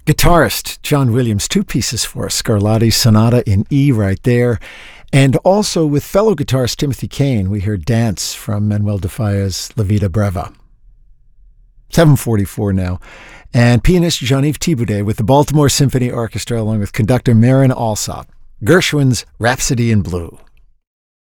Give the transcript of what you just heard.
Guitarist John Williams, two pieces for us. Scarlatti's Sonata in E right there. And also with fellow guitarist Timothy Kane, we hear Dance from Manuel de Falla's La Vida Breva. 7:44 now. And pianist Jean-Yves Thibaudet with the Baltimore Symphony Orchestra along with conductor Marin Alsop. Gershwin's Rhapsody in Blue.